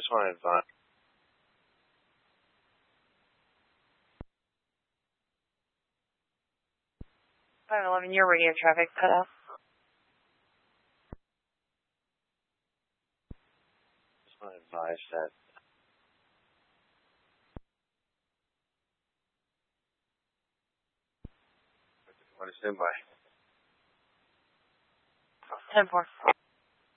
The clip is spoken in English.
just want to advise. 511, your radio traffic cut off. Just want to advise that. What is standby? 10-4.